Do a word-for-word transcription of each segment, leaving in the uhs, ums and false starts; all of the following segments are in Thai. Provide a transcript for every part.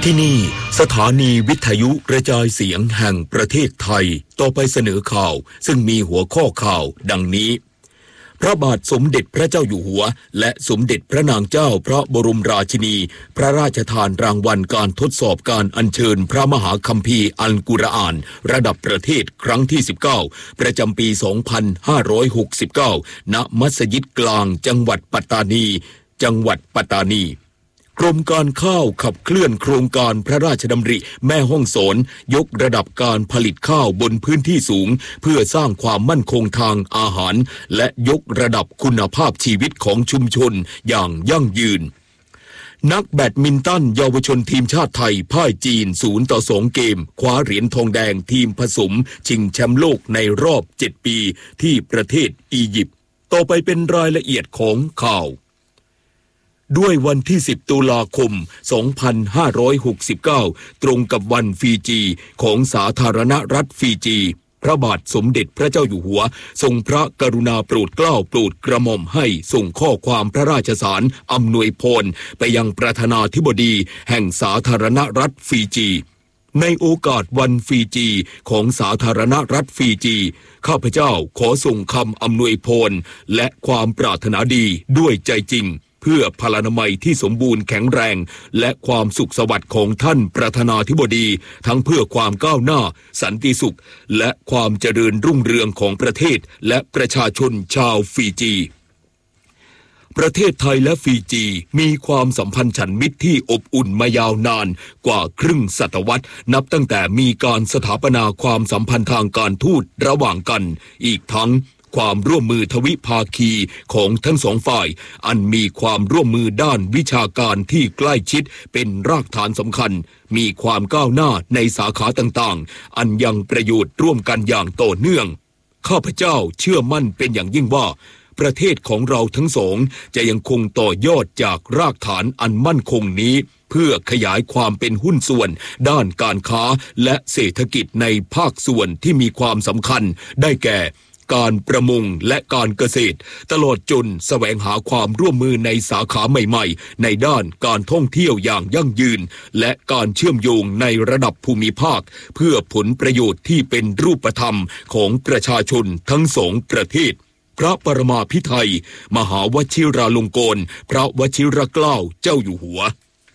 ที่นี่สถานีวิทยุกระจายเสียงแห่งประเทศไทยต่อไปเสนอข่าวซึ่งมีหัวข้อข่าวดังนี้พระบาทสมเด็จพระเจ้าอยู่หัวและสมเด็จพระนางเจ้าพระบรมราชินีพระราชทานรางวัลการทดสอบการอัญเชิญพระมหาคัมภีร์อัลกุรอานระดับประเทศครั้งที่สิบเก้าประจำปี สองพันห้าร้อยหกสิบเก้า ณ มัสยิดกลางจังหวัดปัตตานีจังหวัดปัตตานีกรมการข้าวขับเคลื่อนโครงการพระราชดำริแม่ฮ่องสอนยกระดับการผลิตข้าวบนพื้นที่สูงเพื่อสร้างความมั่นคงทางอาหารและยกระดับคุณภาพชีวิตของชุมชนอย่างยั่งยืนนักแบดมินตันเยาวชนทีมชาติไทยพ่ายจีนศูนย์ต่อสองเกมคว้าเหรียญทองแดงทีมผสมชิงแชมป์โลกในรอบเจ็ดปีที่ประเทศอียิปต์ต่อไปเป็นรายละเอียดของข่าวด้วยวันที่สิบตุลาคมสองพันห้าร้อยหกสิบเก้าตรงกับวันฟีจีของสาธารณรัฐฟีจีพระบาทสมเด็จพระเจ้าอยู่หัวทรงพระกรุณาโปรดเกล้าโปรดกระหม่อมให้ส่งข้อความพระราชสารอำนวยพรไปยังประธานาธิบดีแห่งสาธารณรัฐฟีจีในโอกาสวันฟีจีของสาธารณรัฐฟีจีข้าพเจ้าขอส่งคำอำนวยพรและความปรารถนาดีด้วยใจจริงเพื่อพลานามัยที่สมบูรณ์แข็งแรงและความสุขสวัสดิ์ของท่านประธานาธิบดีทั้งเพื่อความก้าวหน้าสันติสุขและความเจริญรุ่งเรืองของประเทศและประชาชนชาวฟีจีประเทศไทยและฟีจีมีความสัมพันธ์ฉันมิตรที่อบอุ่นมายาวนานกว่าครึ่งศตวรรษนับตั้งแต่มีการสถาปนาความสัมพันธ์ทางการทูตระหว่างกันอีกทั้งความร่วมมือทวิภาคีของทั้งสองฝ่ายอันมีความร่วมมือด้านวิชาการที่ใกล้ชิดเป็นรากฐานสำคัญมีความก้าวหน้าในสาขาต่างๆอันยังประโยชน์ร่วมกันอย่างต่อเนื่องข้าพเจ้าเชื่อมั่นเป็นอย่างยิ่งว่าประเทศของเราทั้งสองจะยังคงต่อยอดจากรากฐานอันมั่นคงนี้เพื่อขยายความเป็นหุ้นส่วนด้านการค้าและเศรษฐกิจในภาคส่วนที่มีความสำคัญได้แก่การประมงและการเกษตรตลอดจนแสวงหาความร่วมมือในสาขาใหม่ๆในด้านการท่องเที่ยวอย่างยั่งยืนและการเชื่อมโยงในระดับภูมิภาคเพื่อผลประโยชน์ที่เป็นรูปธรรมของประชาชนทั้งสองประเทศพระปรมาภิไธยมหาวชิราลงกรณ์พระวชิรเกล้าเจ้าอยู่หัว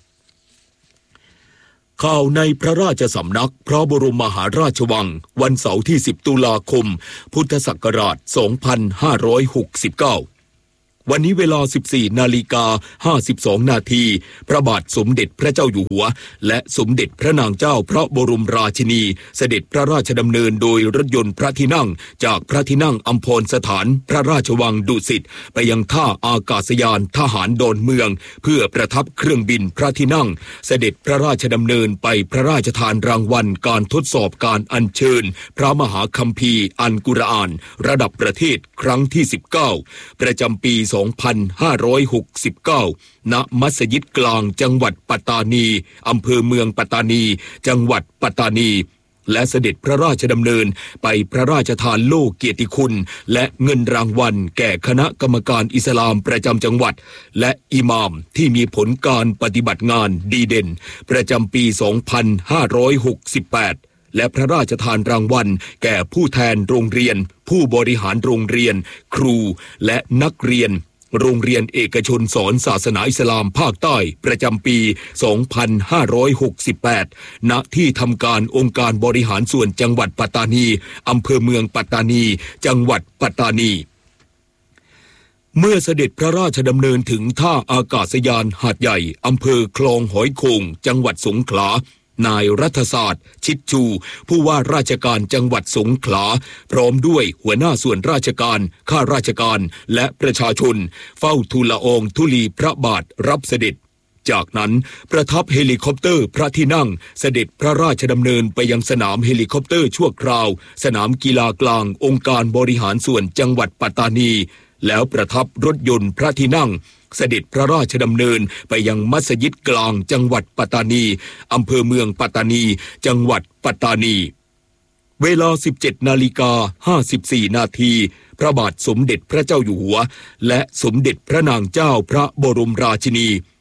ข่าวในพระราชสำนักพระบรมมหาราชวังวันเสาร์ที่สิบตุลาคมพุทธศักราชสองพันห้าร้อยหกสิบเก้าวันนี้เวลา สิบสี่นาฬิกาห้าสิบสองนาทีพระบาทสมเด็จพระเจ้าอยู่หัวและสมเด็จพระนางเจ้าพระบรมราชินีเสด็จพระราชดำเนินโดยรถยนต์พระที่นั่งจากพระที่นั่งอัมพรสถานพระราชวังดุสิตไปยังท่าอากาศยานทหารดอนเมืองเพื่อประทับเครื่องบินพระที่นั่งเสด็จพระราชดำเนินไปพระราชทานรางวัลการทดสอบการอัญเชิญพระมหาคัมภีร์อัลกุรอานระดับประเทศครั้งที่สิบเก้าประจำปีสองพันห้าร้อยหกสิบเก้า ณ มัสยิดกลางจังหวัดปัตตานีอำเภอเมืองปัตตานีจังหวัดปัตตานีและเสด็จพระราชดำเนินไปพระราชทานโล่เกียรติคุณและเงินรางวัลแก่คณะกรรมการอิสลามประจำจังหวัดและอิหม่ามที่มีผลการปฏิบัติงานดีเด่นประจำปีสองพันห้าร้อยหกสิบแปดและพระราชทานรางวัลแก่ผู้แทนโรงเรียนผู้บริหารโรงเรียนครูและนักเรียนโรงเรียนเอกชนสอนศาสนาอิสลามภาคใต้ประจำปีสองพันห้าร้อยหกสิบแปดณที่ทำการองค์การบริหารส่วนจังหวัดปัตตานีอำเภอเมืองปัตตานีจังหวัดปัตตานีเมื่อเสด็จพระราชดำเนินถึงท่าอากาศยานหาดใหญ่อำเภอคลองหอยโข่งจังหวัดสงขลานายรัฐศาสตร์ชิดชูผู้ว่าราชการจังหวัดสงขลาพร้อมด้วยหัวหน้าส่วนราชการข้าราชการและประชาชนเฝ้าทูลละอองธุลีพระบาทรับเสด็จจากนั้นประทับเฮลิคอปเตอร์พระที่นั่งเสด็จพระราชดำเนินไปยังสนามเฮลิคอปเตอร์ชั่วคราวสนามกีฬากลางองค์การบริหารส่วนจังหวัดปัตตานีแล้วประทับรถยนต์พระที่นั่งเสด็จพระราชดำเนินไปยังมัสยิดกลางจังหวัดปัตตานีอำเภอเมืองปัตตานีจังหวัดปัตตานีเวลา สิบเจ็ดนาฬิกาห้าสิบสี่นาทีพระบาทสมเด็จพระเจ้าอยู่หัวและสมเด็จพระนางเจ้าพระบรมราชินี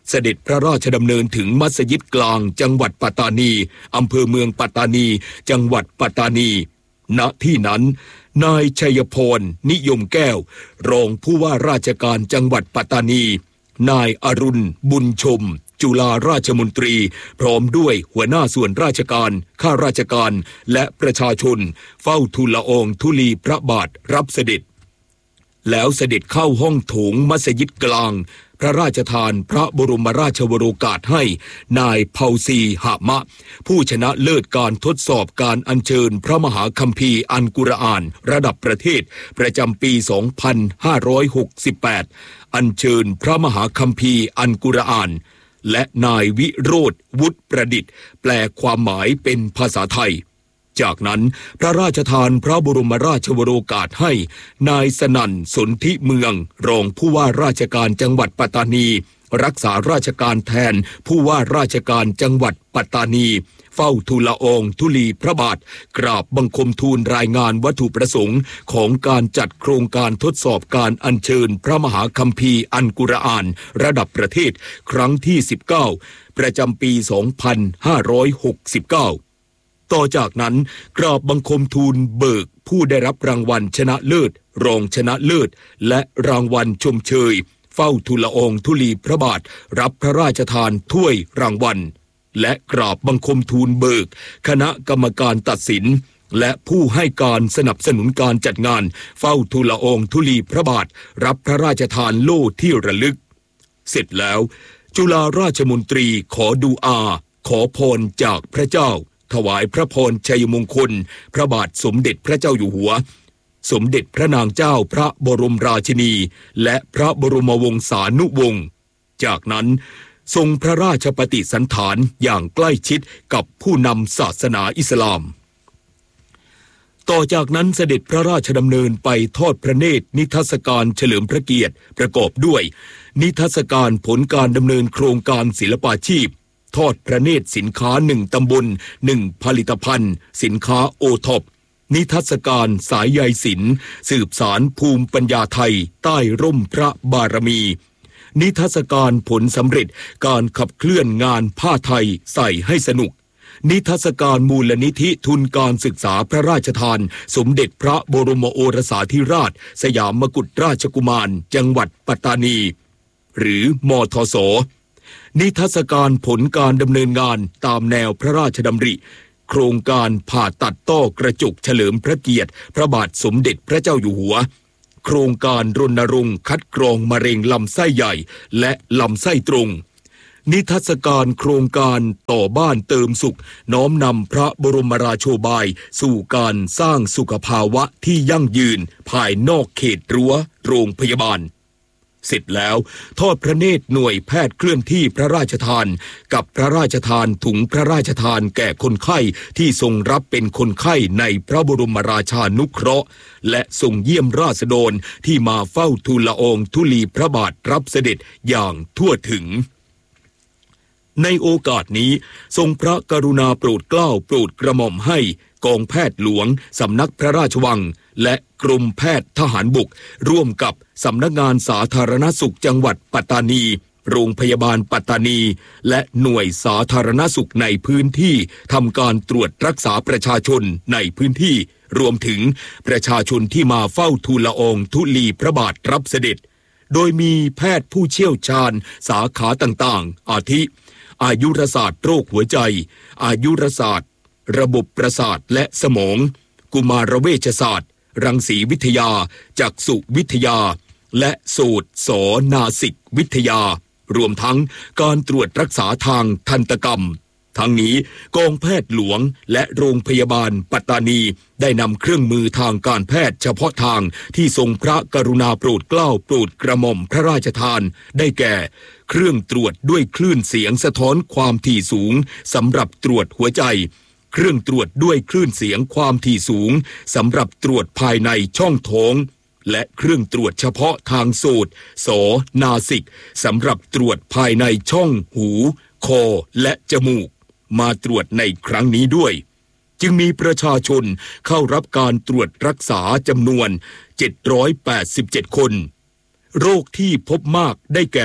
เสด็จพระราชดำเนินถึงมัสยิดกลางจังหวัดปัตตานีอำเภอเมืองปัตตานีจังหวัดปัตตานีณที่นั้นนายชัยพรนิยมแก้วรองผู้ว่าราชการจังหวัดปัตตานีนายอรุณบุญชมจุฬาราชมนตรีพร้อมด้วยหัวหน้าส่วนราชการข้าราชการและประชาชนเฝ้าทูลละอองธุลีพระบาทรับเสด็จแล้วเสด็จเข้าห้องโถงมัสยิดกลางพระราชทานพระบรมราชวโรกาสให้นายเผาซีหะมะผู้ชนะเลิศการทดสอบการอัญเชิญพระมหาคัมภีร์อัลกุรอานระดับประเทศประจำปี สองพันห้าร้อยหกสิบแปด อัญเชิญพระมหาคัมภีร์อัลกุรอานและนายวิโรธวุฒิประดิษฐ์แปลความหมายเป็นภาษาไทยจากนั้นพระราชทานพระบรมราชวโรกาสให้นายสนั่นสนธิเมืองรองผู้ว่าราชการจังหวัดปัตตานีรักษาราชการแทนผู้ว่าราชการจังหวัดปัตตานีเฝ้าทูลละอองธุลีพระบาทกราบบังคมทูลรายงานวัตถุประสงค์ของการจัดโครงการทดสอบการอัญเชิญพระมหาคัมภีร์อัลกุรอานระดับประเทศครั้งที่สิบเก้าประจำปี สองพันห้าร้อยหกสิบเก้าต่อจากนั้นกราบบังคมทูลเบิกผู้ได้รับรางวัลชนะเลิศรองชนะเลิศและรางวัลชมเชยเฝ้าทูลละอองธุลีพระบาทรับพระราชทานถ้วยรางวัลและกราบบังคมทูลเบิกคณะกรรมการตัดสินและผู้ให้การสนับสนุนการจัดงานเฝ้าทูลละอองธุลีพระบาทรับพระราชทานโล่ที่ระลึกเสร็จแล้วจุฬาราชมนตรีขอดูอาขอพรจากพระเจ้าถวายพระพรชัยมงคลพระบาทสมเด็จพระเจ้าอยู่หัวสมเด็จพระนางเจ้าพระบรมราชินีและพระบรมวงศานุวงศ์จากนั้นทรงพระราชปฏิสันถานอย่างใกล้ชิดกับผู้นำศาสนาอิสลามต่อจากนั้นเสด็จพระราชดำเนินไปทอดพระเนตรนิทรรศการเฉลิมพระเกียรติประกอบด้วยนิทรรศการผลการดำเนินโครงการศิลปาชีพทอดพระเนตรสินค้าหนึ่งตำบลหนึ่งผลิตภัณฑ์สินค้าโอท็อปนิทรรศการสายใยศิลป์สืบสารภูมิปัญญาไทยใต้ร่มพระบารมีนิทรรศการผลสำเร็จการขับเคลื่อนงานผ้าไทยใส่ให้สนุกนิทรรศการมูลนิธิทุนการศึกษาพระราชทานสมเด็จพระบรมโอรสาธิราชสยามกุฎราชกุมารจังหวัดปัตตานีหรือมทสนิทรรศการผลการดำเนินงานตามแนวพระราชดำริโครงการผ่าตัดต้อกระจกเฉลิมพระเกียรติพระบาทสมเด็จพระเจ้าอยู่หัวโครงการรณรงค์คัดกรองมะเร็งลำไส้ใหญ่และลำไส้ตรงนิทรรศการโครงการต่อบ้านเติมสุขน้อมนำพระบรมราโชบายสู่การสร้างสุขภาวะที่ยั่งยืนภายนอกเขตรั้วโรงพยาบาลเสร็จแล้วทอดพระเนตรหน่วยแพทย์เคลื่อนที่พระราชทานกับพระราชทานถุงพระราชทานแก่คนไข้ที่ทรงรับเป็นคนไข้ในพระบรมราชานุเคราะห์และทรงเยี่ยมราษฎรที่มาเฝ้าทูลละอองธุลีพระบาทรับเสด็จอย่างทั่วถึงในโอกาสนี้ทรงพระกรุณาโปรดเกล้าโปรดกระหม่อมให้กองแพทย์หลวงสำนักพระราชวังและกรมแพทย์ทหารบกร่วมกับสำนักงานสาธารณสุขจังหวัดปัตตานีโรงพยาบาลปัตตานีและหน่วยสาธารณสุขในพื้นที่ทำการตรวจรักษาประชาชนในพื้นที่รวมถึงประชาชนที่มาเฝ้าทูลละอองธุลีพระบาทรับเสด็จโดยมีแพทย์ผู้เชี่ยวชาญสาขาต่างๆอาทิอายุรศาสตร์โรคหัวใจอายุรศาสตร์ระบบประสาทและสมองกุมารเวชศาสตร์รังสีวิทยาจักษุวิทยาและโสตศนาสิกวิทยารวมทั้งการตรวจรักษาทางทันตกรรมทั้งนี้กองแพทย์หลวงและโรงพยาบาลปัตตานีได้นำเครื่องมือทางการแพทย์เฉพาะทางที่ทรงพระกรุณาโปรดเกล้าโปรดกระหม่อมพระราชทานได้แก่เครื่องตรวจด้วยคลื่นเสียงสะท้อนความถี่สูงสำหรับตรวจหัวใจเครื่องตรวจด้วยคลื่นเสียงความถี่สูงสำหรับตรวจภายในช่องท้องและเครื่องตรวจเฉพาะทางโสตศนาสิกสำหรับตรวจภายในช่องหูคอและจมูกมาตรวจในครั้งนี้ด้วยจึงมีประชาชนเข้ารับการตรวจรักษาจำนวนเจ็ดร้อยแปดสิบเจ็ดคนโรคที่พบมากได้แก่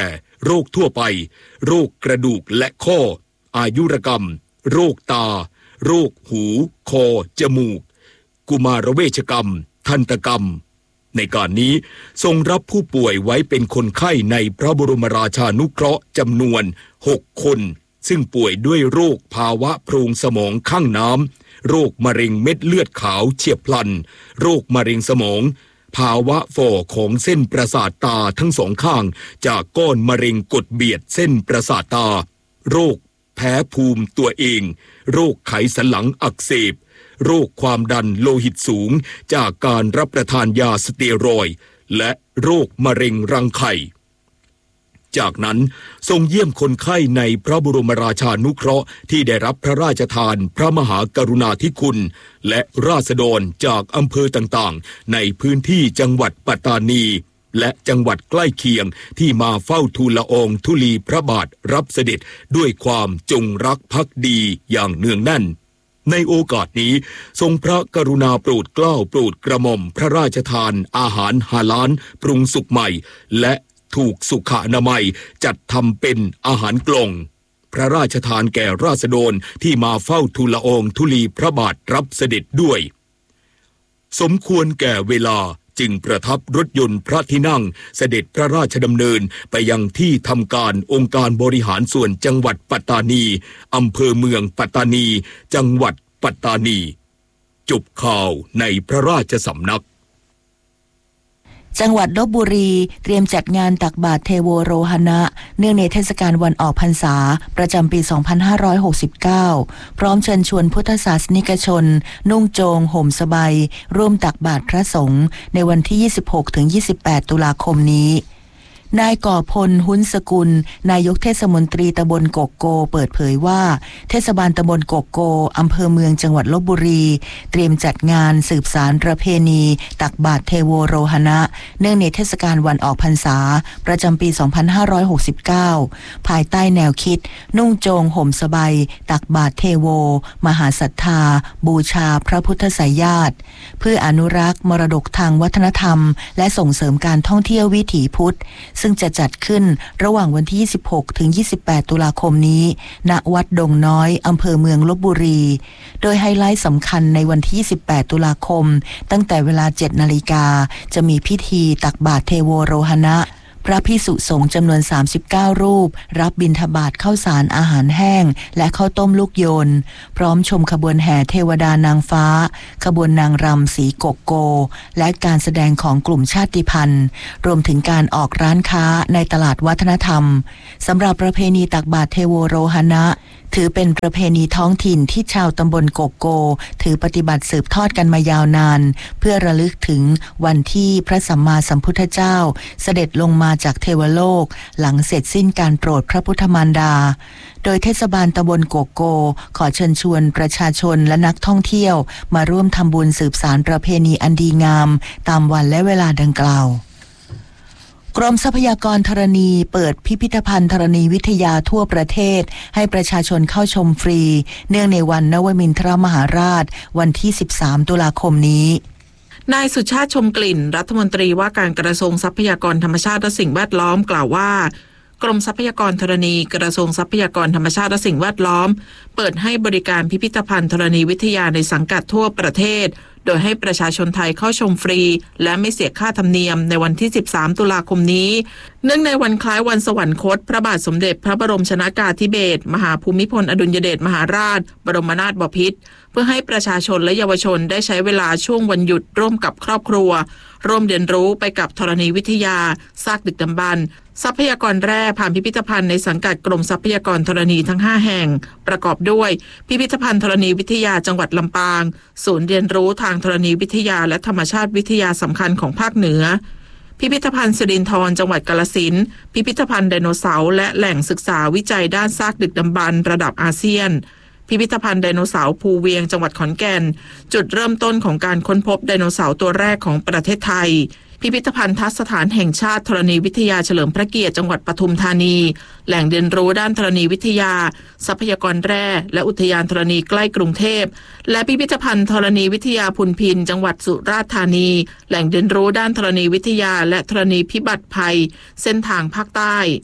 โรคทั่วไปโรคกระดูกและข้ออายุรกรรมโรคตาโรคหูคอจมูกกุมารเวชกรรมทันตกรรมในการนี้ทรงรับผู้ป่วยไว้เป็นคนไข้ในพระบรมราชานุเคราะห์จำนวนหกคนซึ่งป่วยด้วยโรคภาวะโพรงสมองข้างน้ำโรคมะเร็งเม็ดเลือดขาวเฉียบพลันโรคมะเร็งสมองภาวะฝ่อของเส้นประสาทตาทั้งสองข้างจากก้อนมะเร็งกดเบียดเส้นประสาทตาโรคแพ้ภูมิตัวเองโรคไขสันหลังอักเสบโรคความดันโลหิตสูงจากการรับประทานยาสเตียรอยด์และโรคมะเร็งรังไข่จากนั้นทรงเยี่ยมคนไข้ในพระบรมราชานุเคราะห์ที่ได้รับพระราชทานพระมหากรุณาธิคุณและราษฎรจากอำเภอต่างๆในพื้นที่จังหวัดปัตตานีและจังหวัดใกล้เคียงที่มาเฝ้าทูลละอองธุลีพระบาทรับเสด็จด้วยความจงรักภักดีอย่างเนืองแน่นในโอกาสนี้ทรงพระกรุณาโปรดเกล้าโปรดกระหม่อมพระราชทานอาหารฮาลาลปรุงสุกใหม่และถูกสุขอนามัยจัดทำเป็นอาหารกล่องพระราชทานแก่ราษฎรที่มาเฝ้าทูลละอองธุลีพระบาทรับเสด็จด้วยสมควรแก่เวลาจึงประทับรถยนต์พระที่นั่งเสด็จพระราชดำเนินไปยังที่ทำการองค์การบริหารส่วนจังหวัดปัตตานีอำเภอเมืองปัตตานีจังหวัดปัตตานีจบข่าวในพระราชสำนักจังหวัดลพบุรีเตรียมจัดงานตักบาตรเทโวโรหณะเนื่องในเทศกาลวันออกพรรษาประจำปี สองพันห้าร้อยหกสิบเก้า พร้อมเชิญชวนพุทธศาสนิกชนนุ่งโจงห่มสบายร่วมตักบาตรพระสงฆ์ในวันที่ ยี่สิบหกถึงยี่สิบแปด ตุลาคมนี้นายก่อพลหุ้นสกุลนายกเทศมนตรีตำบลกกโกเปิดเผยว่าเทศบาลตำบลกกโกอำเภอเมืองจังหวัดลพบุรีเตรียมจัดงานสืบสานประเพณีตักบาตรเทโวโรหณะเนื่องในเทศกาลวันออกพรรษาประจำปี สองพันห้าร้อยหกสิบเก้า ภายใต้แนวคิดนุ่งโจงห่มสบายตักบาตรเทโวมหาศรัทธาบูชาพระพุทธไสยญาติเพื่ออนุรักษ์มรดกทางวัฒนธรรมและส่งเสริมการท่องเที่ยววิถีพุทธซึ่งจะจัดขึ้นระหว่างวันที่ ยี่สิบหกถึงยี่สิบแปด ตุลาคมนี้ณวัดดงน้อยอำเภอเมืองลพบุรีโดยไฮไลท์สำคัญในวันที่ ยี่สิบแปด ตุลาคมตั้งแต่เวลา เจ็ด นาฬิกาจะมีพิธีตักบาตรเทโวโรหณะพระภิกษุสงฆ์จำนวนสามสิบเก้ารูปรับบิณฑบาตข้าวสารอาหารแห้งและข้าวต้มลูกโยนพร้อมชมขบวนแห่เทวดานางฟ้าขบวนนางรำสีกกโกและการแสดงของกลุ่มชาติพันธุ์รวมถึงการออกร้านค้าในตลาดวัฒนธรรมสำหรับประเพณีตักบาตรเทโวโรหณะถือเป็นประเพณีท้องถิ่นที่ชาวตำบลกกโกถือปฏิบัติสืบทอดกันมายาวนานเพื่อระลึกถึงวันที่พระสัมมาสัมพุทธเจ้าเสด็จลงมาจากเทวโลกหลังเสร็จสิ้นการโปรดพระพุทธมารดาโดยเทศบาลตำบลกกโกขอเชิญชวนประชาชนและนักท่องเที่ยวมาร่วมทำบุญสืบสานประเพณีอันดีงามตามวันและเวลาดังกล่าวกรมทรัพยากรธรณีเปิดพิพิธภัณฑ์ธรณีวิทยาทั่วประเทศให้ประชาชนเข้าชมฟรีเนื่องในวันนวมินทรมหาราชวันที่ สิบสาม ตุลาคมนี้นายสุชาติชมกลิ่นรัฐมนตรีว่าการกระทรวงทรัพยากรธรรมชาติและสิ่งแวดล้อมกล่าวว่ากรมทรัพยากรธรณีกระทรวงทรัพยากรธรรมชาติและสิ่งแวดล้อมเปิดให้บริการพิพิธภัณฑ์ธรณีวิทยาในสังกัดทั่วประเทศโดยให้ประชาชนไทยเข้าชมฟรีและไม่เสียค่าธรรมเนียมในวันที่ สิบสาม ตุลาคมนี้เนื่องในวันคล้ายวันสวรรคตพระบาทสมเด็จพระบรมชนกาธิเบศรมหาภูมิพลอดุลยเดชมหาราชบรมนาถบพิตรเพื่อให้ประชาชนและเยาวชนได้ใช้เวลาช่วงวันหยุดร่วมกับครอบครัวร่วมเรียนรู้ไปกับธรณีวิทยาซากดึกดำบรรพ์ทรัพยากรแร่ผ่านพิพิธภัณฑ์ในสังกัดกรมทรัพยากรธรณีทั้งห้าแห่งประกอบด้วยพิพิธภัณฑ์ธรณีวิทยาจังหวัดลำปางศูนย์เรียนรู้ทางธรณีวิทยาและธรรมชาติวิทยาสำคัญของภาคเหนือพิพิธภัณฑ์สิรินธรจังหวัดกาฬสินธุ์พิพิธภัณฑ์ไดโนเสาร์และแหล่งศึกษาวิจัยด้านซากดึกดำบรรพ์ระดับอาเซียนพิพิธภัณฑ์ไดโนเสาร์ภูเวียงจังหวัดขอนแก่นจุดเริ่มต้นของการค้นพบไดโนเสาร์ตัวแรกของประเทศไทยพิพิธภัณฑ์ทัศสถานแห่งชาติธรณีวิทยาเฉลิมพระเกียรติจังหวัดปทุมธานีแหล่งเรียนรู้ด้านธรณีวิทยาทรัพยากรแร่และอุทยานธรณีใกล้กรุงเทพและพิพิธภัณฑ์ธรณีวิทยาพุนพินจังหวัดสุราษฎร์ธานีแหล่งเรียนรู้ด้านธรณีวิทยาและธรณีพิบัติภัยเส้นทางภาคใต้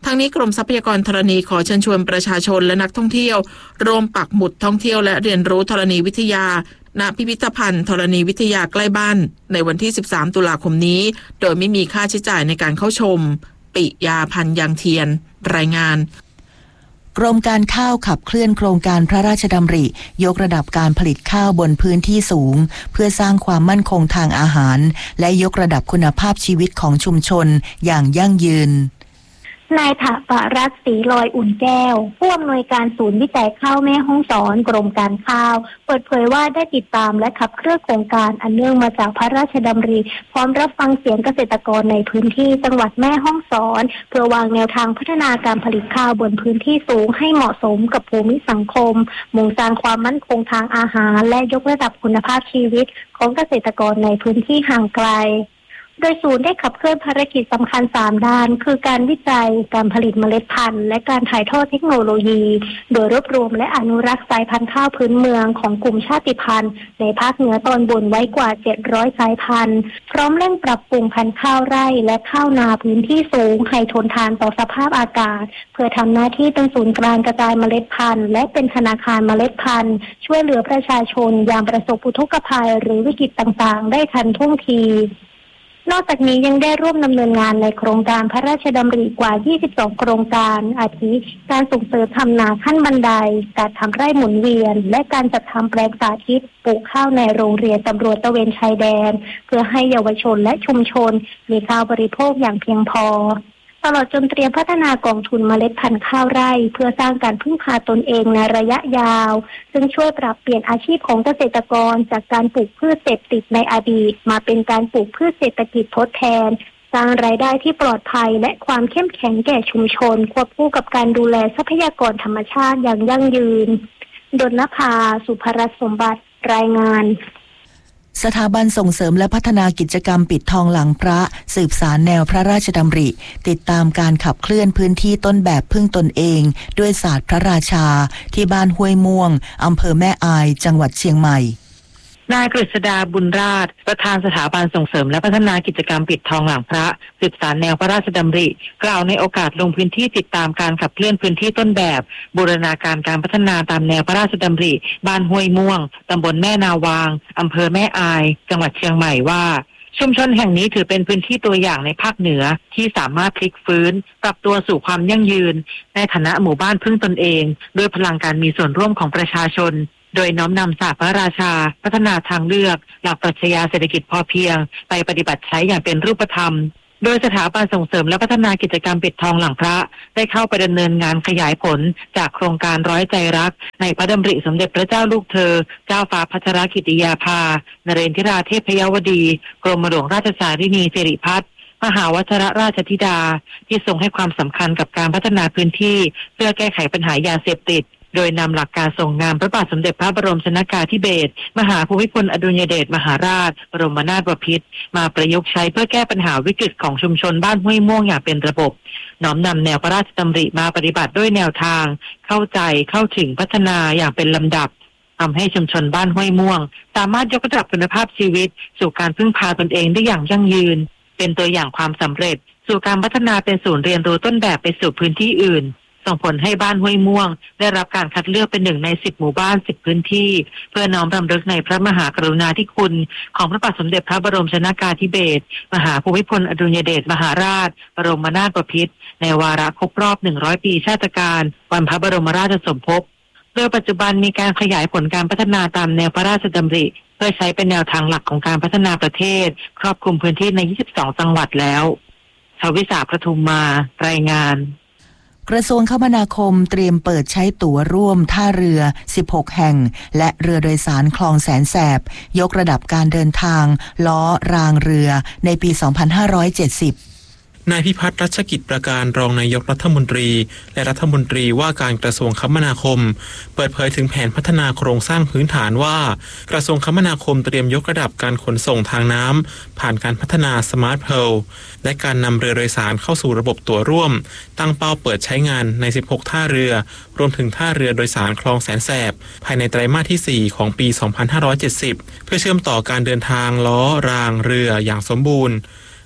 ทางนี้กรมทรัพยากรธรณีขอเชิญชวนประชาชนและนักท่องเที่ยวร่วมปักหมุดท่องเที่ยวและเรียนรู้ธรณีวิทยาณพิพิธภัณฑ์ธรณีวิทยาใกล้บ้านในวันที่สิบสามตุลาคมนี้โดยไม่มีค่าใช้จ่ายในการเข้าชมปิยาพันธ์ยังเทียนรายงานกรมการข้าวขับเคลื่อนโครงการพระราชดำริยกระดับการผลิตข้าวบนพื้นที่สูงเพื่อสร้างความมั่นคงทางอาหารและยกระดับคุณภาพชีวิตของชุมชนอย่างยั่งยืนนายถาปรัตน์ศรีลอยอุ่นแก้วผู้อำนวยการศูนย์วิจัยข้าวแม่ฮ่องสอนกรมการข้าวเปิดเผยว่าได้ติดตามและขับเคลื่อนโครงการอันเนื่องมาจากพระราชดำริพร้อมรับฟังเสียงเกษตรกรในพื้นที่จังหวัดแม่ฮ่องสอนเพื่อวางแนวทางพัฒนาการผลิตข้าวบนพื้นที่สูงให้เหมาะสมกับภูมิสังคมมุ่งสร้างความมั่นคงทางอาหารและยกระดับคุณภาพชีวิตของเกษตรกรในพื้นที่ห่างไกลโดยศูนย์ได้ขับเคลื่อนภารกิจสำคัญสามด้านคือการวิจัยการผลิตเมล็ดพันธุ์และการถ่ายทอดเทคโนโลยีโดยรวบรวมและอนุรักษ์สายพันธุ์ข้าวพื้นเมืองของกลุ่มชาติพันธุ์ในภาคเหนือตอนบนไว้กว่าเจ็ดร้อยสายพันธุ์พร้อมเร่งปรับปรุงพันธุ์ข้าวไร่และข้าวนาพื้นที่สูงให้ทนทานต่อสภาพอากาศเพื่อทำหน้าที่เป็นศูนย์กลางกระจายเมล็ดพันธุ์และเป็นธนาคารเมล็ดพันธุ์ช่วยเหลือประชาชนยามประสบอุทกภัยหรือวิกฤตต่างๆได้ทันท่วงทีนอกจากนี้ยังได้ร่วมดำเนินงานในโครงการพระราชดำริกว่ายี่สิบสองโครงการอาทิการส่งเสริมทำนาขั้นบันไดการทำไร่หมุนเวียนและการจัดทำแปลงสาธิตปลูกข้าวในโรงเรียนตำรวจตระเวนชายแดนเพื่อให้เยาวชนและชุมชนมีข้าวบริโภคอย่างเพียงพอตลอดจนเตรียมพัฒนากองทุนเมล็ดพันธุ์ข้าวไร่เพื่อสร้างการพึ่งพาตนเองในระยะยาวซึ่งช่วยปรับเปลี่ยนอาชีพของเกษตรกรจากการปลูกพืชเสพติดในอดีตมาเป็นการปลูกพืชเศรษฐกิจทดแทนสร้างรายได้ที่ปลอดภัยและความเข้มแข็งแก่ชุมชนควบคู่กับการดูแลทรัพยากรธรรมชาติอย่างยั่งยืนดลนภาสุภรัตน์สมบัติรายงานสถาบันส่งเสริมและพัฒนากิจกรรมปิดทองหลังพระสืบสารแนวพระราชดำริติดตามการขับเคลื่อนพื้นที่ต้นแบบพึ่งตนเองด้วยศาสตร์พระราชาที่บ้านห้วยม่วงอำเภอแม่อายจังหวัดเชียงใหม่นายกฤษดาบุญราชประธานสถาบันส่งเสริมและพัฒนากิจกรรมปิดทองหลังพระสืบสารแนวพระราชดำริกล่าวในโอกาสลงพื้นที่ติดตามการขับเคลื่อนพื้นที่ต้นแบบบูรณาการการพัฒนาตามแนวพระราชดำริบ้านห้วยม่วงตำบลแม่นาวางอำเภอแม่อายจังหวัดเชียงใหม่ว่าชุมชนแห่งนี้ถือเป็นพื้นที่ตัวอย่างในภาคเหนือที่สามารถพลิกฟื้นปรับตัวสู่ความยั่งยืนในฐานะหมู่บ้านพึ่งตนเองด้วยพลังการมีส่วนร่วมของประชาชนโดยน้อมนำศาสตร์พระราชาพัฒนาทางเลือกหลักปรัชญาเศรษฐกิจพอเพียงไปปฏิบัติใช้อย่างเป็นรูปธรรมโดยสถาบันส่งเสริมและพัฒนากิจกรรมปิดทองหลังพระได้เข้าไปดำเนินงานขยายผลจากโครงการร้อยใจรักในพระดำริสมเด็จพระเจ้าลูกเธอเจ้าฟ้าพัชรกิติยาภานเรนทิราเทพยวดีกรมหลวงราชสารินีสิริพัฒน์มหาวชิรราชธิดาที่ทรงให้ความสำคัญกับการพัฒนาพื้นที่เพื่อแก้ไขปัญหายาเสพติดโดยนำหลักการทรงงานพระบาทสมเด็จพระบรมชนกาธิเบศรมหาภูมิพลอดุลยเดชมหาราชบรมนาถบพิตรมาประยุกต์ใช้เพื่อแก้ปัญหาวิกฤตของชุมชนบ้านห้วยม่วงอย่างเป็นระบบน้อมนำแนวพระราชดำริมาปฏิบัติด้วยแนวทางเข้าใจเข้าถึงพัฒนาอย่างเป็นลำดับทำให้ชุมชนบ้านห้วยม่วงสามารถยกระดับคุณภาพชีวิตสู่การพึ่งพาตนเองได้อย่างยั่งยืนเป็นตัวอย่างความสำเร็จสู่การพัฒนาเป็นศูนย์เรียนรู้ต้นแบบไปสู่พื้นที่อื่นส่งผลให้บ้านห้วยม่วงได้รับการคัดเลือกเป็นหนึ่งในสิบหมู่บ้านสิบพื้นที่เพื่อน้อมรำลึกในพระมหากรุณาธิคุณของพระบาทสมเด็จพระบรมชนกาธิเบศรมหาภูมิพลอดุลยเดชมหาราชบรมนาถบพิตรในวาระครบรอบหนึ่งร้อยปีชาตการวันพระบรมราชสมภพโดยปัจจุบันมีการขยายผลการพัฒนาตามแนวพระราชดำริเพื่อใช้เป็นแนวทางหลักของการพัฒนาประเทศครอบคลุมพื้นที่ในยี่สิบสองจังหวัดแล้วชวิสาประทุมมารายงานกระทรวงคมนาคมเตรียมเปิดใช้ตั๋วร่วมท่าเรือสิบหกแห่งและเรือโดยสารคลองแสนแสบยกระดับการเดินทางล้อรางเรือในปีสองพันห้าร้อยเจ็ดสิบนายพิพัฒน์รัชกิจประการรองนายกรัฐมนตรีและรัฐมนตรีว่าการกระทรวงคมนาคมเปิดเผยถึงแผนพัฒนาโครงสร้างพื้นฐานว่ากระทรวงคมนาคมเตรียมยกระดับการขนส่งทางน้ำผ่านการพัฒนาสมาร์ทเพลและการนำเรือโดยสารเข้าสู่ระบบตั๋วร่วมตั้งเป้าเปิดใช้งานในสิบหกท่าเรือรวมถึงท่าเรือโดยสารคลองแสนแสบภายในไตรมาสที่สี่ของปีสองพันห้าร้อยเจ็ดสิบเพื่อเชื่อมต่อการเดินทางล้อรางเรืออย่างสมบูรณ์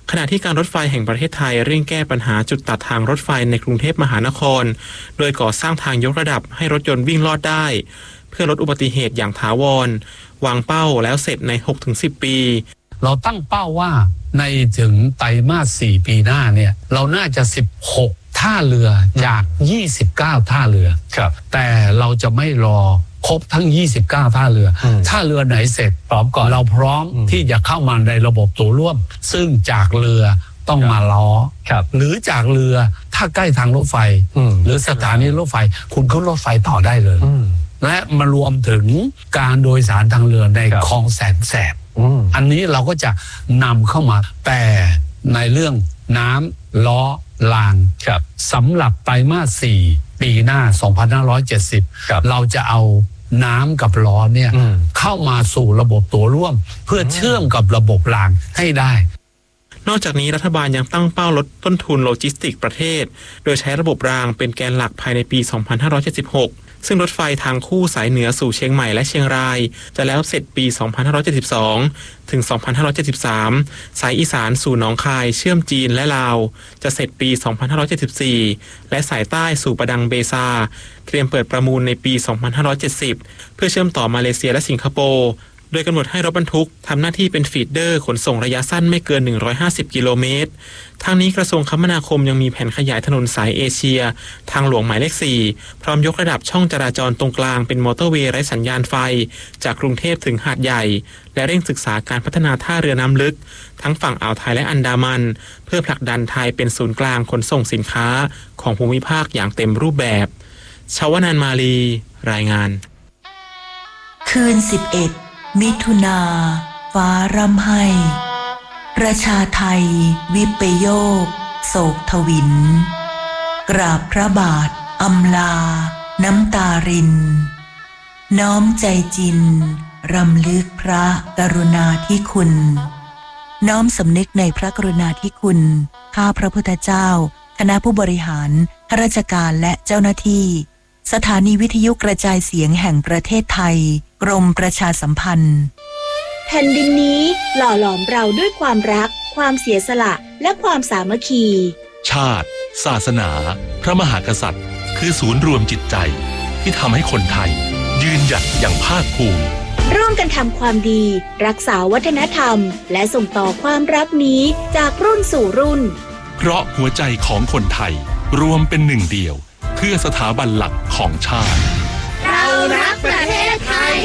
ขณะที่การรถไฟแห่งประเทศไทยเร่งแก้ปัญหาจุดตัดทางรถไฟในกรุงเทพมหานครโดยก่อสร้างทางยกระดับให้รถยนต์วิ่งลอดได้เพื่อลดอุบัติเหตุอย่างถาวรวางเป้าแล้วเสร็จใน หกถึงสิบ ปีเราตั้งเป้าว่าในถึงไตรมาสสี่ปีหน้าเนี่ยเราน่าจะสิบหกท่าเรือจากยี่สิบเก้าท่าเรือครับแต่เราจะไม่รอครบทั้งยี่สิบเก้าท่าเรือท่าเรือไหนเสร็จพร้อมก่อนเราพร้อมที่จะเข้ามาในระบบตัวร่วมซึ่งจากเรือต้องมาล้อหรือจากเรือถ้าใกล้ทางรถไฟหรือสถานีรถไฟคุณขึ้นรถไฟต่อได้เลยและมารวมถึงการโดยสารทางเรือในคลองแสนแสบอันนี้เราก็จะนำเข้ามาแต่ในเรื่องน้ำล้อรางสำหรับไตรมาสสี่ปีหน้าสองพันห้าร้อยเจ็ดสิบเราจะเอาน้ำกับล้อเนี่ยเข้ามาสู่ระบบตัวร่วมเพื่อเชื่อมกับระบบรางให้ได้นอกจากนี้รัฐบาลยังตั้งเป้าลดต้นทุนโลจิสติกประเทศโดยใช้ระบบรางเป็นแกนหลักภายในปีสองพันห้าร้อยเจ็ดสิบหกซึ่งรถไฟทางคู่สายเหนือสู่เชียงใหม่และเชียงรายจะแล้วเสร็จปีสองพันห้าร้อยเจ็ดสิบสองถึงสองพันห้าร้อยเจ็ดสิบสามสายอีสานสู่หนองคายเชื่อมจีนและลาวจะเสร็จปีสองพันห้าร้อยเจ็ดสิบสี่และสายใต้สู่ประดังเบซาเตรียมเปิดประมูลในปีสองพันห้าร้อยเจ็ดสิบเพื่อเชื่อมต่อมาเลเซียและสิงคโปร์โดยกำหนดให้รถบรรทุกทำหน้าที่เป็นฟีดเดอร์ขนส่งระยะสั้นไม่เกินหนึ่งร้อยห้าสิบกิโลเมตรทางนี้กระทรวงคมนาคมยังมีแผนขยายถนนสายเอเชียทางหลวงหมายเลขสี่พร้อมยกระดับช่องจราจรตรงกลางเป็นมอเตอร์เวย์ไร้สัญญาณไฟจากกรุงเทพถึงหาดใหญ่และเร่งศึกษาการพัฒนาท่าเรือน้ำลึกทั้งฝั่งอ่าวไทยและอันดามันเพื่อผลักดันไทยเป็นศูนย์กลางขนส่งสินค้าของภูมิภาคอย่างเต็มรูปแบบชวนันท์มาลีรายงานคืนสิบเอ็ดมิถุนาฟ้าร่ำไห้ประชาไทยวิปโยคโศกทวินกราบพระบาทอำลาน้ำตารินน้อมใจจินรำลึกพระกรุณาธิคุณน้อมสำนึกในพระกรุณาธิคุณข้าพระพุทธเจ้าคณะผู้บริหารข้าราชการและเจ้าหน้าที่สถานีวิทยุกระจายเสียงแห่งประเทศไทยกรมประชาสัมพันธ์แผ่นดินนี้หล่อหลอมเราด้วยความรักความเสียสละและความสามัคคีชาติศาสนาพระมหากษัตริย์คือศูนย์รวมจิตใจที่ทำให้คนไทยยืนหยัดอย่างภาคภูมิร่วมกันทำความดีรักษาวัฒนธรรมและส่งต่อความรักนี้จากรุ่นสู่รุ่นเพราะหัวใจของคนไทยรวมเป็นหนึ่งเดียวเพื่อสถาบันหลักของชาติเรารักประเทศไทย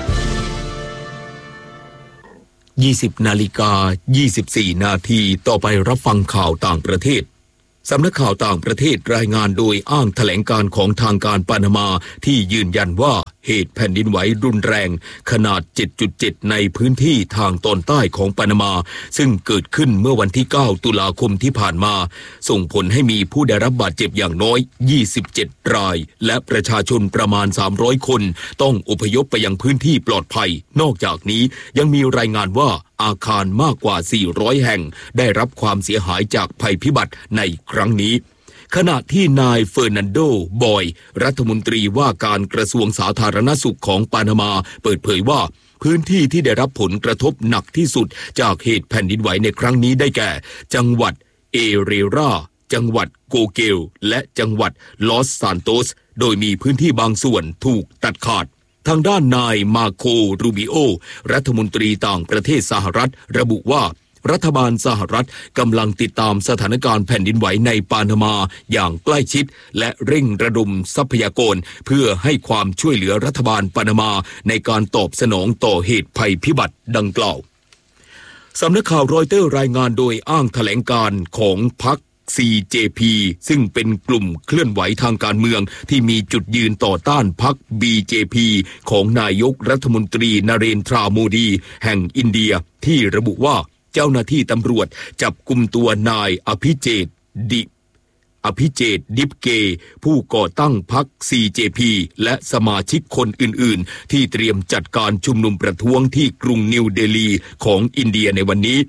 ยี่สิบนาฬิกายี่สิบสี่นาทีต่อไปรับฟังข่าวต่างประเทศสำนักข่าวต่างประเทศรายงานโดยอ้างแถลงการของทางการปานามาที่ยืนยันว่าเหตุแผ่นดินไหวรุนแรงขนาด เจ็ดจุดเจ็ด ในพื้นที่ทางตอนใต้ของปานามาซึ่งเกิดขึ้นเมื่อวันที่เก้าตุลาคมที่ผ่านมาส่งผลให้มีผู้ได้รับบาดเจ็บอย่างน้อยยี่สิบเจ็ดรายและประชาชนประมาณสามร้อยคนต้องอพยพไปยังพื้นที่ปลอดภัยนอกจากนี้ยังมีรายงานว่าอาคารมากกว่าสี่ร้อยแห่งได้รับความเสียหายจากภัยพิบัติในครั้งนี้ขณะที่นายเฟอร์นันโดบอยรัฐมนตรีว่าการกระทรวงสาธารณสุขของปานามาเปิดเผยว่าพื้นที่ที่ได้รับผลกระทบหนักที่สุดจากเหตุแผ่นดินไหวในครั้งนี้ได้แก่จังหวัดเอเรราจังหวัดโกเกลและจังหวัดลอสซานโตสโดยมีพื้นที่บางส่วนถูกตัดขาดทางด้านนายมาโครูบิโอรัฐมนตรีต่างประเทศสหรัฐระบุว่ารัฐบาลสหรัฐกำลังติดตามสถานการณ์แผ่นดินไหวในปานามาอย่างใกล้ชิดและเร่งระดมทรัพยากรเพื่อให้ความช่วยเหลือรัฐบาลปานามาในการตอบสนองต่อเหตุภัยพิบัติดังกล่าวสำนักข่าวรอยเตอร์รายงานโดยอ้างแถลงการของพรรคซี เจ พี ซึ่งเป็นกลุ่มเคลื่อนไหวทางการเมืองที่มีจุดยืนต่อต้านพรรค บี เจ พี ของนายกรัฐมนตรีนเรนทราโมดีแห่งอินเดียที่ระบุว่าเจ้าหน้าที่ตำรวจจับกุมตัวนายอภิเจตดิอภิเจตดิบเกผู้ก่อตั้งพรรค ซี เจ พี และสมาชิกคนอื่นๆที่เตรียมจัดการชุมนุมประท้วงที่กรุงนิวเดลีของอินเดียในวันนี้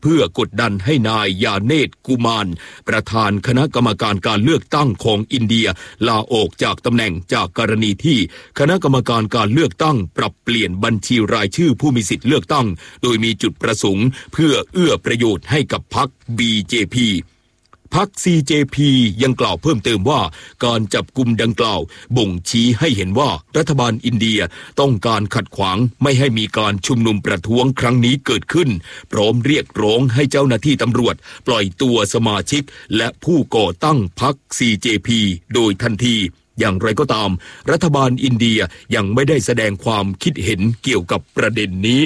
เพื่อกดดันให้นายยาเนตกุมารประธานคณะกรรมการการเลือกตั้งของอินเดียลาออกจากตำแหน่งจากกรณีที่คณะกรรมการการเลือกตั้งปรับเปลี่ยนบัญชีรายชื่อผู้มีสิทธิเลือกตั้งโดยมีจุดประสงค์เพื่อเอื้อประโยชน์ให้กับพรรค บี เจ พี พรรค ซี เจ พี ยังกล่าวเพิ่มเติมว่าการจับกุมดังกล่าวบ่งชี้ให้เห็นว่ารัฐบาลอินเดียต้องการขัดขวางไม่ให้มีการชุมนุมประท้วงครั้งนี้เกิดขึ้นพร้อมเรียกร้องให้เจ้าหน้าที่ตำรวจปล่อยตัวสมาชิกและผู้ก่อตั้งพรรค ซี เจ พี โดยทันทีอย่างไรก็ตามรัฐบาลอินเดียยังไม่ได้แสดงความคิดเห็นเกี่ยวกับประเด็นนี้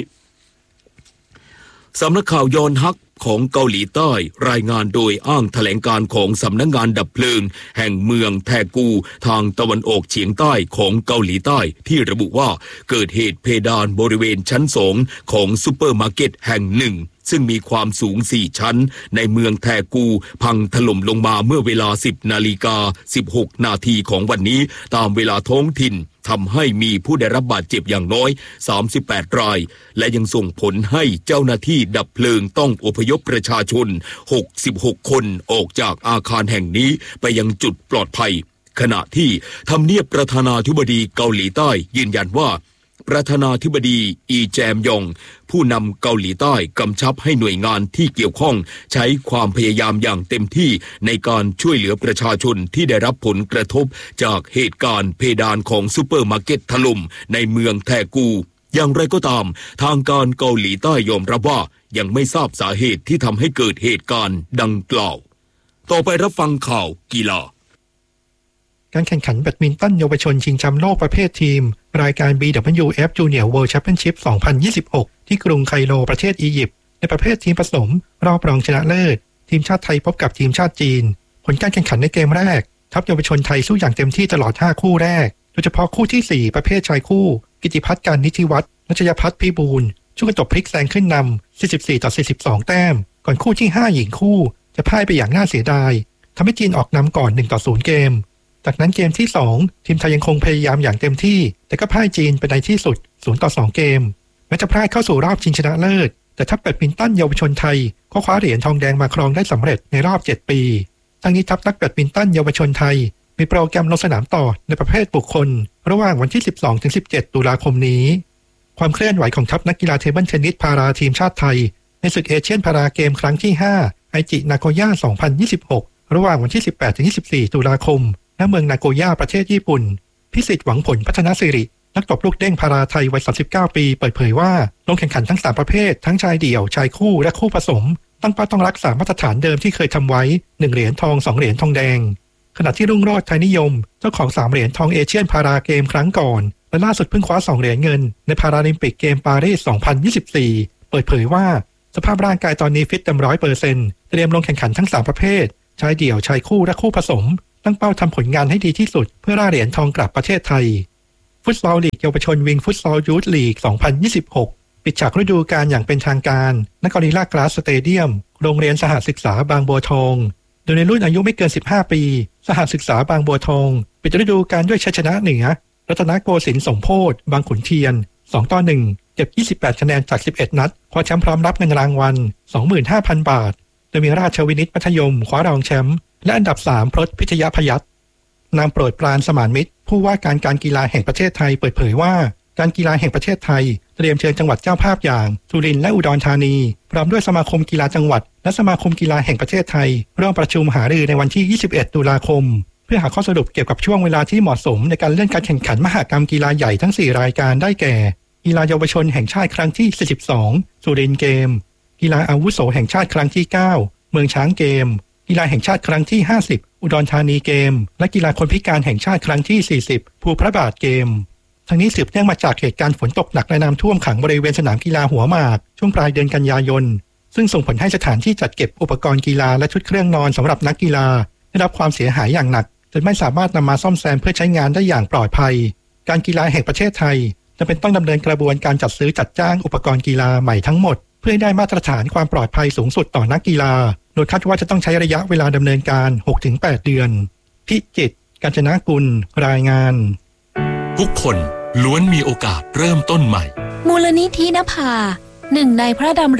สำนักข่าวยอนฮักของเกาหลีใต้รายงานโดยอ้างแถลงการของสำนักงานดับเพลิงแห่งเมืองแทกูทางตะวันออกเฉียงใต้ของเกาหลีใต้ที่ระบุว่าเกิดเหตุเพดานบริเวณชั้นสองของซุปเปอร์มาร์เก็ตแห่งหนึ่งซึ่งมีความสูงสี่ชั้นในเมืองแทกูพังถล่มลงมาเมื่อเวลา สิบนาฬิกาสิบหกนาทีของวันนี้ตามเวลาท้องถิ่นทำให้มีผู้ได้รับบาดเจ็บอย่างน้อยสามสิบแปดรายและยังส่งผลให้เจ้าหน้าที่ดับเพลิงต้องอพยพประชาชนหกสิบหกคนออกจากอาคารแห่งนี้ไปยังจุดปลอดภัยขณะที่ทำเนียบประธานาธิบดีเกาหลีใต้ยืนยันว่าประธานาธิบดีอีแจมยองผู้นำเกาหลีใต้กำชับให้หน่วยงานที่เกี่ยวข้องใช้ความพยายามอย่างเต็มที่ในการช่วยเหลือประชาชนที่ได้รับผลกระทบจากเหตุการณ์เพดานของซุปเปอร์มาร์เก็ตถล่มในเมืองแทกูอย่างไรก็ตามทางการเกาหลีใต้ยอมรับว่ายังไม่ทราบสาเหตุที่ทำให้เกิดเหตุการณ์ดังกล่าวต่อไปรับฟังข่าวกีฬาการแข่งขันแบดมินตันเยาวชนชิงแชมป์โลกประเภททีมรายการ บี ดับเบิลยู เอฟ Junior World Championship สองพันยี่สิบหกที่กรุงไคโรประเทศอียิปต์ในประเภททีมผสมรอบรองชนะเลิศทีมชาติไทยพบกับทีมชาติจีนผลการแข่งขันในเกมแรกทัพเยาวชนไทยสู้อย่างเต็มที่ตลอดห้าคู่แรกโดยเฉพาะคู่ที่สี่ประเภทชายคู่กิติพัฒน์การนิติวัฒน์รัชยพัฒน์พิบูลช่วยกันตบพลิกแซงขึ้นนำสี่สิบสี่ต่อสี่สิบสองแต้มก่อนคู่ที่ห้าหญิงคู่จะพ่ายไปอย่างน่าเสียดายทำให้จีนออกนำก่อนหนึ่งต่อศูนย์เกมจากนั้นเกมที่สองทีมไทยยังคงพยายามอย่างเต็มที่แต่ก็พ่ายจีนไปในที่สุดศูนย์ต่อสองเกมแม้จะพลาดเข้าสู่รอบชิงชนะเลิศแต่ทัพแบดมินตันเยาวชนไทยก็คว้าเหรียญทองแดงมาครองได้สำเร็จในรอบเจ็ดปีทั้งนี้ทัพนักแบดมินตันเยาวชนไทยมีโปรแกรมลงสนามต่อในประเภทบุคคลระหว่างวันที่ สิบสองถึงสิบเจ็ด ตุลาคมนี้ความเคลื่อนไหวของทัพนักกีฬาเทเบิลเทนนิสพาราทีมชาติไทยในศึกเอเชียนพาราเกมครั้งที่ห้าไอจินาโกย่าสองพันยี่สิบหกระหว่างวันที่ สิบแปดถึงยี่สิบสี่ ตุลาคมณเมืองนาโกย่าประเทศญี่ปุ่นพิสิทธิ์หวังผลพัฒนสิรินักตบลูกเด้งพาราไทยวัยสามสิบเก้าปีเปิดเผยว่าลงแข่งขันทั้งสามประเภททั้งชายเดี่ยวชายคู่และคู่ผสมตั้งเป้าต้องรักษามาตรฐานเดิมที่เคยทำไว้หนึ่งเหรียญทองสองเหรียญทองแดงขณะที่รุ่งโรจน์ไทยนิยมเจ้าของสามเหรียญทองเอเชียนพาราเกมครั้งก่อนและล่าสุดเพิ่งคว้าสองเหรียญเงินในพาราลิมปิกเกมปารีสสองพันยี่สิบสี่เปิดเผยว่าสภาพร่างกายตอนนี้ฟิตเต็ม ร้อยเปอร์เซ็นต์ เตรียมลงแข่งขันทั้งสามประเภทชายเดี่ยวชายคู่และคู่ผสมตั้งเป้าทำผลงานให้ดีที่สุดเพื่อล่าเหรียญทองกลับประเทศไทยฟุตซอลลีกเยาวชนวิงฟุตซอลยูทลีกสองพันยี่สิบหกปิดฉากฤดูกาลอย่างเป็นทางการณกอริลลากราสสเตเดียมโรงเรียนสหศึกษาบางบัวทองโดยในรุ่นอายุไม่เกินสิบห้าปีสหศึกษาบางบัวทองปิดฤดูกาลด้วยชัยชนะเหนือรัตนโกสินทร์สมโพธิบางขุนเทียนสองต่อหนึ่งเก็บยี่สิบแปดคะแนนจากสิบเอ็ดนัดคว้าแชมป์พร้อมรับเงินรางวัล สองหมื่นห้าพัน บาทโดยมีราชวินิตมัธยมคว้ารองแชมป์และอันดับสามพรตพิทยพยัคฆ์นางโปรดปรานสมานมิตรผู้ว่าการการกีฬาแห่งประเทศไทยเปิดเผยว่าการกีฬาแห่งประเทศไทยเตรียมเชิญจังหวัดเจ้าภาพอย่างสุรินทร์และอุดรธานีพร้อมด้วยสมาคมกีฬาจังหวัดและสมาคมกีฬาแห่งประเทศไทยร่วมประชุมหารือในวันที่ยี่สิบเอ็ดตุลาคมเพื่อหาข้อสรุปเกี่ยวกับช่วงเวลาที่เหมาะสมในการเลื่อนการแข่งขันมหกรรมกีฬาใหญ่ทั้งสี่รายการได้แก่กีฬาเยาวชนแห่งชาติครั้งที่สี่สิบสองสุรินทร์เกมกีฬาอาวุโสแห่งชาติครั้งที่เก้าเมืองช้างเกมกีฬาแห่งชาติครั้งที่ห้าสิบอุดรธานีเกมและกีฬาคนพิการแห่งชาติครั้งที่สี่สิบภูพระบาทเกมทั้งนี้สืบเนื่องมาจากเหตุการณ์ฝนตกหนักและน้ำท่วมขังบริเวณสนามกีฬาหัวหมากช่วงปลายเดือนกันยายนซึ่งส่งผลให้สถานที่จัดเก็บอุปกรณ์กีฬาและชุดเครื่องนอนสำหรับนักกีฬาได้รับความเสียหายอย่างหนักจนไม่สามารถนำมาซ่อมแซมเพื่อใช้งานได้อย่างปลอดภัยการกีฬาแห่งประเทศไทยจำเป็นต้องดำเนินกระบวนการจัดซื้อจัดจ้างอุปกรณ์กีฬาใหม่ทั้งหมดเพื่อให้ได้มาตรฐานความปลอดภัยสูงสุดต่อนักกีฬาโดยคาดว่าจะต้องใช้ระยะเวลาดำเนินการ หกถึงแปด เดือนพิจิตร กาญจนกุลรายงานทุกคนล้วนมีโอกาสเริ่มต้นใหม่มูลนิธินภาหนึ่งในพระดำริ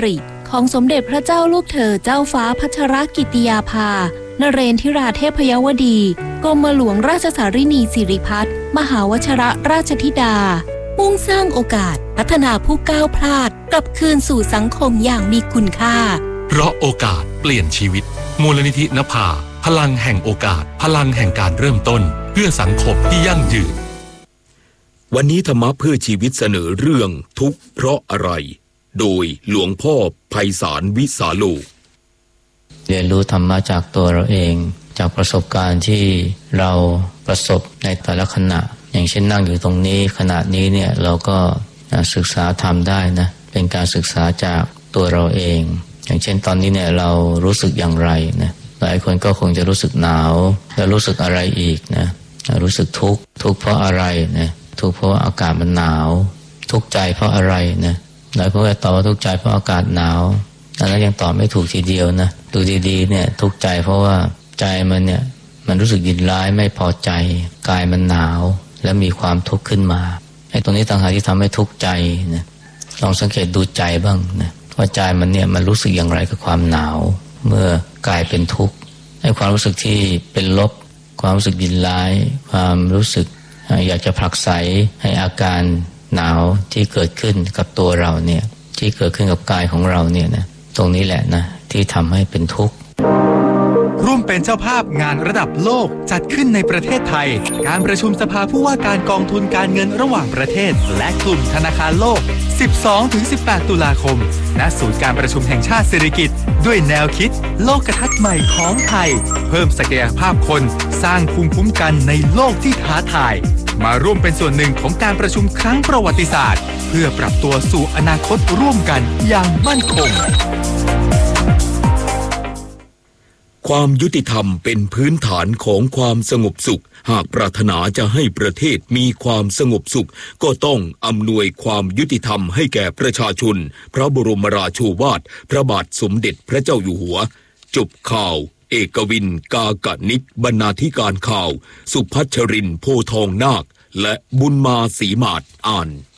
ของสมเด็จพระเจ้าลูกเธอเจ้าฟ้าพัชรกิติยาภานเรนทิราเทพยวดีกรมหลวงราชสารินีสิริพัฒน์มหาวชรราชธิดามุ่งสร้างโอกาสพัฒนาผู้ก้าวพลาดกลับคืนสู่สังคมอย่างมีคุณค่าเพราะโอกาสเปลี่ยนชีวิตมูลนิธินภาพลังแห่งโอกาสพลังแห่งการเริ่มต้นเพื่อสังคมที่ยั่งยืนวันนี้ธรรมะเพื่อชีวิตเสนอเรื่องทุกข์เพราะอะไรโดยหลวงพ่อไพศาลวิสาโลเรียนรู้ธรรมะจากตัวเราเองจากประสบการณ์ที่เราประสบในแต่ละขณะอย่างเช่นนั่งอยู่ตรงนี้ขณะนี้เนี่ยเราก็ศึกษาธรรมได้นะเป็นการศึกษาจากตัวเราเองอย่างเช่นตอนนี้เนี่ยเรารู้สึกอย่างไรนะหลายคนก็คงจะรู้สึกหนาวแล้วรู้สึกอะไรอีกนะรู้สึกทุกข์ทุกข์เพราะอะไรนะทุกข์เพราะอากาศมันหนาวทุกข์ใจเพราะอะไรนะหลายคนก็ตอบว่าทุกข์ใจเพราะอากาศหนาวอันนั้นยังตอบไม่ถูกทีเดียวนะดูดีๆเนี่ยทุกข์ใจเพราะว่าใจมันเนี่ยมันรู้สึกยินร้ายไม่พอใจกายมันหนาวและมีความทุกข์ขึ้นมาไอ้ตรงนี้ต่างหากที่ทำให้ทุกข์ใจนะลองสังเกตดูใจบ้างนะว่าใจมันเนี่ยมันรู้สึกอย่างไรกับความหนาวเมื่อกายเป็นทุกข์ไอ้ความรู้สึกที่เป็นลบความรู้สึกยินร้ายความรู้สึกอยากจะผลักไสให้อาการหนาวที่เกิดขึ้นกับตัวเราเนี่ยที่เกิดขึ้นกับกายของเราเนี่ยนะตรงนี้แหละนะที่ทำให้เป็นทุกข์ร่วมเป็นเจ้าภาพงานระดับโลกจัดขึ้นในประเทศไทยการประชุมสภาผู้ว่าการกองทุนการเงินระหว่างประเทศและกลุ่มธนาคารโลก สิบสองถึงสิบแปด ตุลาคมณศูนย์การประชุมแห่งชาติสิริกิติ์ด้วยแนวคิดโลกทัศน์ใหม่ของไทยเพิ่มศักยภาพคนสร้างภูมิคุ้มกันในโลกที่ท้าทายมาร่วมเป็นส่วนหนึ่งของการประชุมครั้งประวัติศาสตร์เพื่อปรับตัวสู่อนาคตร่วมกันอย่างมั่นคงความยุติธรรมเป็นพื้นฐานของความสงบสุขหากปรารถนาจะให้ประเทศมีความสงบสุขก็ต้องอำนวยความยุติธรรมให้แก่ประชาชนพระบรมราโชวาทพระบาทสมเด็จพระเจ้าอยู่หัวจบข่าวเอกวินกากนิกบรรณาธิการข่าวสุพัชรินทร์โพทองนาคและบุญมาศรีมาศอ่าน